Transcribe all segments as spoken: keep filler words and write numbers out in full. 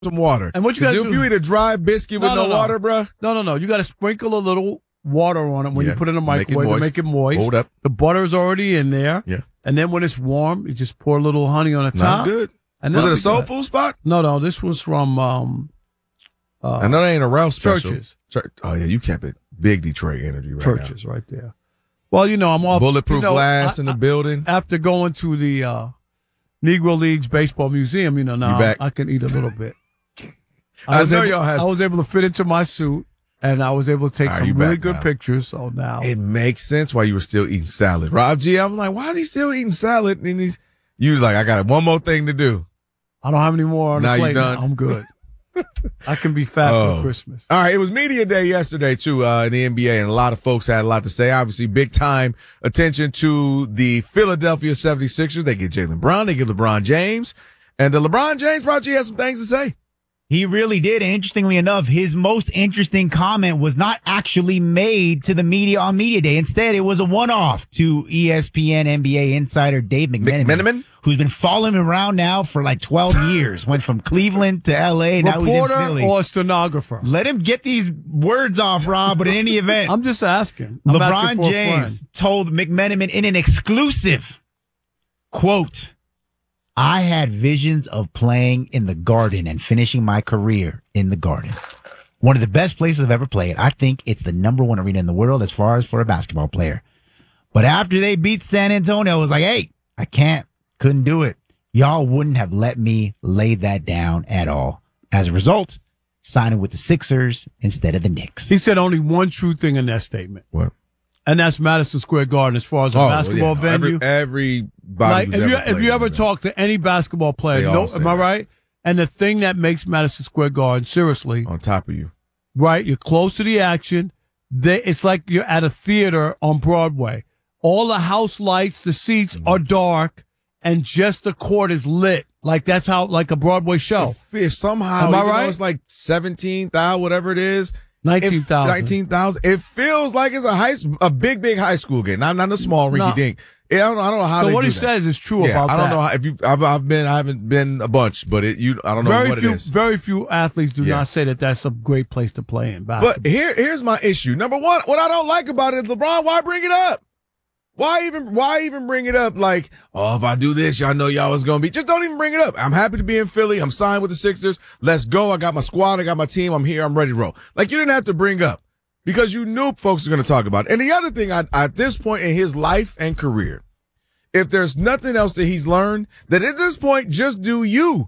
some water. And what you got to do? If you eat a dry biscuit with no, no, no, no water, bro. No, no, no. You got to sprinkle a little water on it when yeah. you put it in the microwave to make it moist. Hold up. The butter is already in there. Yeah. And then when it's warm, you just pour a little honey on the top. Not good. And was it a soul food spot? No, no. This was from. Um, uh, I know that ain't a Ralph special. Churches. Church. Oh yeah, you kept it big Detroit energy right Churches now. right there. Well, you know I'm off. Bulletproof you know, glass I, in the I, building. After going to the uh, Negro Leagues Baseball Museum, you know now back. I can eat a little bit. I, I was know able, y'all has. I was able to fit into my suit, and I was able to take Are some really back good now? pictures. So now It makes sense why you were still eating salad. Rob G, I'm like, why is he still eating salad? And he's, you was like, I got one more thing to do. I don't have any more on Now the you plate done? now. I'm good. I can be fat Oh. for Christmas. All right, it was media day yesterday too uh, in the N B A, and a lot of folks had a lot to say. Obviously, big time attention to the Philadelphia seventy-sixers. They get Jaylen Brown, they get LeBron James, and uh, LeBron James, Rob G, has some things to say. He really did. And interestingly enough, his most interesting comment was not actually made to the media on Media Day. Instead, it was a one-off to E S P N N B A insider Dave McMenamin, McMenamin? who's been following him around now for like twelve years. Went from Cleveland to L A. Now he's in Reporter Philly. or stenographer? Let him get these words off, Rob. But in any event, I'm just asking. I'm asking LeBron for a James friend. told McMenamin in an exclusive quote, I had visions of playing in the Garden and finishing my career in the Garden. One of the best places I've ever played. I think it's the number one arena in the world as far as for a basketball player. But after they beat San Antonio, I was like, hey, I can't, couldn't do it. Y'all wouldn't have let me lay that down at all. As a result, signing with the Sixers instead of the Knicks. He said only one true thing in that statement. What? And that's Madison Square Garden as far as a Oh, basketball yeah, no, venue. Every, everybody like who's if ever you if played you ever in talk to any basketball player, They all no, say am I that. right? And the thing that makes Madison Square Garden, seriously, on top of you. right? You're close to the action. They, it's like you're at a theater on Broadway. All the house lights, the seats Mm-hmm. are dark, and just the court is lit. Like that's how, like a Broadway show. If, if somehow, Am I even though right? it's like seventeen thousand, whatever it is, nineteen thousand. nineteen thousand. It feels like it's a high, a big, big high school game, not not a small rinky No. dink. Yeah, I don't, I don't know how So they what do he that. says is true Yeah, about I don't that. know how, if you. I've, I've been. I haven't been a bunch, but it. You. I don't know very what few, it is. very few athletes do Yeah. not say that that's a great place to play in basketball. But here, here's my issue. Number one, what I don't like about it is LeBron. Why bring it up? Why even? Why even bring it up? Like, oh, if I do this, y'all know y'all was gonna be. Just don't even bring it up. I'm happy to be in Philly. I'm signed with the Sixers. Let's go. I got my squad. I got my team. I'm here. I'm ready to roll. Like you didn't have to bring up because you knew folks are gonna talk about it. And the other thing, I, at this point in his life and career, if there's nothing else that he's learned, that at this point, just do you.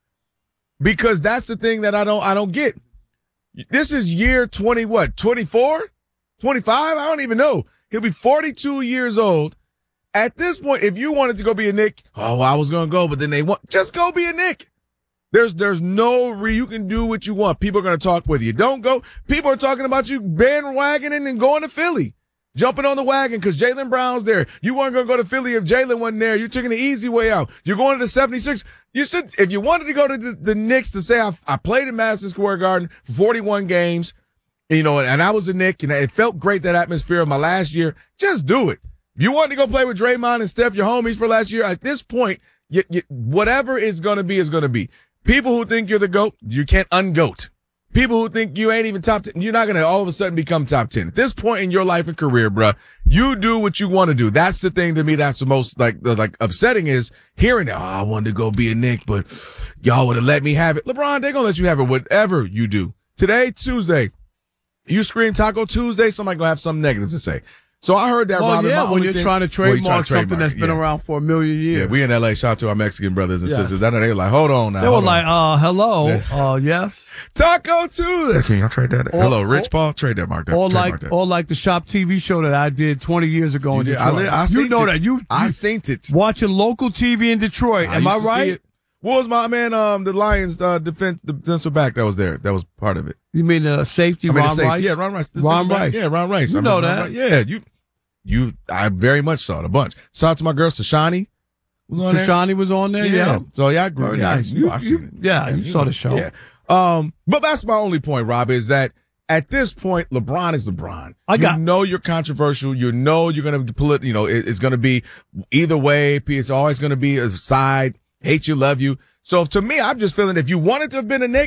Because that's the thing that I don't, I don't get. This is year twenty, what, twenty-four, twenty-five? I don't even know. He'll be forty-two years old. At this point, if you wanted to go be a Knick, oh, well, I was going to go, but then they want, just go be a Knick. There's, there's no re, you can do what you want. People are going to talk with you. Don't go. People are talking about you bandwagoning and going to Philly. Jumping on the wagon because Jaylen Brown's there. You weren't going to go to Philly if Jaylen wasn't there. You're taking the easy way out. You're going to the seventy-six. You should, if you wanted to go to the, the Knicks to say, I, I played in Madison Square Garden for forty-one games, you know, and, and I was a Knick, and it felt great, that atmosphere of my last year. Just do it. If you wanted to go play with Draymond and Steph, your homies for last year, at this point, you, you, whatever it's going to be is going to be. People who think you're the GOAT, you can't un-GOAT. People who think you ain't even top ten, you're not going to all of a sudden become top ten. At this point in your life and career, bruh, you do what you want to do. That's the thing to me that's the most like like upsetting is hearing that, oh, I wanted to go be a Knick, but y'all would have let me have it. LeBron, they're going to let you have it whatever you do. Today, Tuesday, you scream Taco Tuesday, somebody going to have something negative to say. So I heard that, well, Robin. yeah, my when only you're thing, trying to well, you're trademark trying to something trademark that's it, been yeah. around for a million years. Yeah, we in L A. Shout out to our Mexican brothers and Yes. sisters. I know they were like, hold on now. They were hold like, on. uh, hello, Yeah. uh, yes. Taco Tuesday. Can y'all trade that? Or- Hello, Rich or- Paul. Trade that, Mark. That, Or trademark like, that. or like the Shop T V show that I did twenty years ago You in did. Detroit. I, li- I you seen know it. that. You, I you seen it. watching local T V in Detroit. Am I used to see right? it. What was my man, um, the Lions, uh, defense, the defensive back that was there? That was part of it. You mean the safety, I mean, Ron the safety. Rice? Yeah, Ron Rice. the Ron defensive back. Rice. Yeah, Ron Rice. You I know remember that. Ron Rice. Yeah, you, you, I very much saw it a bunch. Shout out to my girl, Sashani. Was on there. Shoshani was on there. Yeah. Yeah. So yeah, I agree. Very Yeah, nice. I, You- I seen you- it. yeah, you saw the show. Yeah. Um, but that's my only point, Rob, is that at this point, LeBron is LeBron. I got- you know you're controversial. You know you're going to pull it. You know it, it's going to be either way. It's always going to be a side. Hate you, love you. So to me, I'm just feeling if you wanted to have been a Knick,